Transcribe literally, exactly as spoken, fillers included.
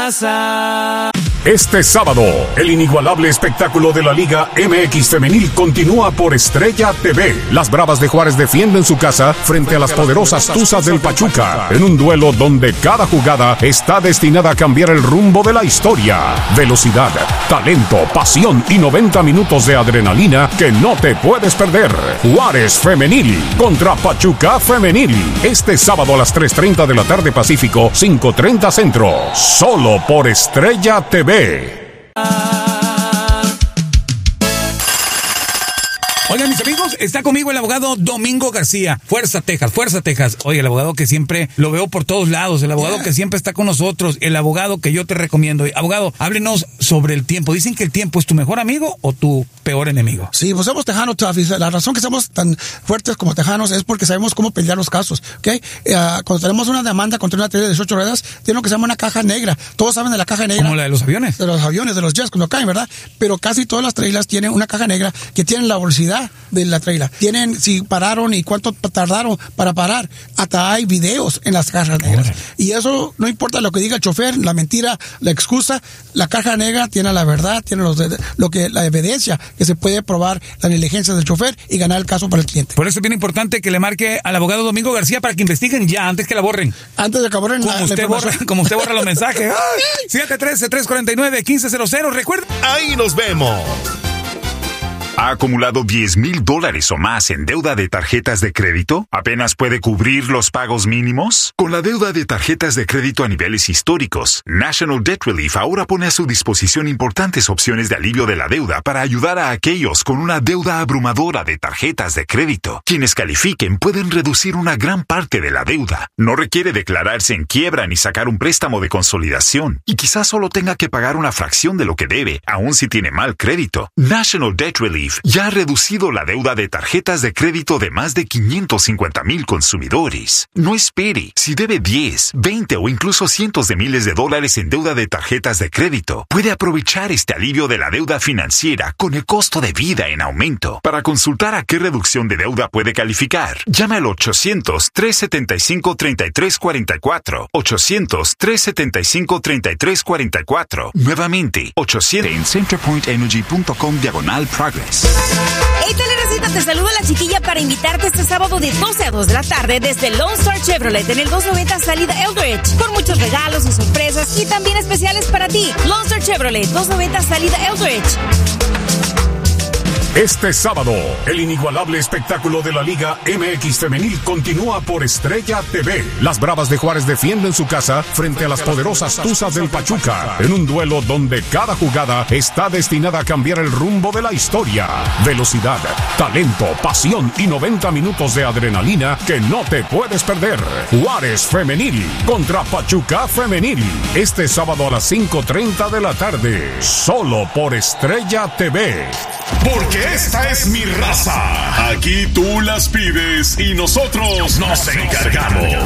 raza. Este sábado, el inigualable espectáculo de la Liga M X Femenil continúa por Estrella T V. Las Bravas de Juárez defienden su casa frente a las poderosas Tuzas del Pachuca, en un duelo donde cada jugada está destinada a cambiar el rumbo de la historia. Velocidad, talento, pasión y noventa minutos de adrenalina que no te puedes perder. Juárez Femenil contra Pachuca Femenil. Este sábado a las tres treinta de la tarde Pacífico, cinco treinta Centro. Solo por Estrella T V. Oigan, mis amigos, está conmigo el abogado Domingo García. Fuerza, Texas, fuerza, Texas. Oye, el abogado que siempre lo veo por todos lados, el abogado que siempre está con nosotros, el abogado que yo te recomiendo. Abogado, háblenos sobre el tiempo. Dicen que el tiempo es tu mejor amigo o tu peor enemigo. Sí, pues somos tejanos, Travis. La razón que somos tan fuertes como tejanos es porque sabemos cómo pelear los casos, ¿ok? Uh, cuando tenemos una demanda contra una trailer de dieciocho ruedas, tiene lo que se llama una caja negra. Todos saben de la caja negra. Como la de los aviones. De los aviones, de los jets, cuando caen, ¿verdad? Pero casi todas las trailers tienen una caja negra que tienen la velocidad de la trailer. Tienen si pararon y cuánto tardaron para parar. Hasta hay videos en las cajas negras. Órale. Y eso no importa lo que diga el chofer, la mentira, la excusa, la caja negra tiene la verdad, tiene los de, lo que la evidencia que se puede probar la negligencia del chofer y ganar el caso para el cliente. Por eso es bien importante que le marque al abogado Domingo García para que investiguen ya, antes que la borren. Antes de que borren como la, usted la borra, como usted borra los mensajes. siete uno tres, tres cuatro nueve, uno cinco cero cero. Recuerda. Ahí nos vemos. ¿Ha acumulado diez mil dólares o más en deuda de tarjetas de crédito? ¿Apenas puede cubrir los pagos mínimos? Con la deuda de tarjetas de crédito a niveles históricos, National Debt Relief ahora pone a su disposición importantes opciones de alivio de la deuda para ayudar a aquellos con una deuda abrumadora de tarjetas de crédito. Quienes califiquen pueden reducir una gran parte de la deuda. No requiere declararse en quiebra ni sacar un préstamo de consolidación. Y quizás solo tenga que pagar una fracción de lo que debe, aun si tiene mal crédito. National Debt Relief ya ha reducido la deuda de tarjetas de crédito de más de quinientos cincuenta mil consumidores. No espere. Si debe diez, veinte o incluso cientos de miles de dólares en deuda de tarjetas de crédito, puede aprovechar este alivio de la deuda financiera con el costo de vida en aumento. Para consultar a qué reducción de deuda puede calificar, llame al ochocientos, tres setenta y cinco, treinta y tres cuarenta y cuatro. ochocientos, tres setenta y cinco, treinta y tres cuarenta y cuatro. Nuevamente, ochocientos en centerpointenergy punto com diagonal progress. Hey, Teleracita, te saluda la chiquilla para invitarte este sábado de doce a dos de la tarde desde Lone Star Chevrolet en el doscientos noventa salida Eldridge, con muchos regalos y sorpresas y también especiales para ti. Lone Star Chevrolet, doscientos noventa salida Eldridge. Este sábado, el inigualable espectáculo de la Liga M X Femenil continúa por Estrella T V. Las Bravas de Juárez defienden su casa frente a las poderosas Tuzas del Pachuca, en un duelo donde cada jugada está destinada a cambiar el rumbo de la historia. Velocidad, talento, pasión y noventa minutos de adrenalina que no te puedes perder. Juárez Femenil contra Pachuca Femenil. Este sábado a las cinco treinta de la tarde. Solo por Estrella T V. Porque esta es mi raza. Aquí tú las pides y nosotros nos encargamos.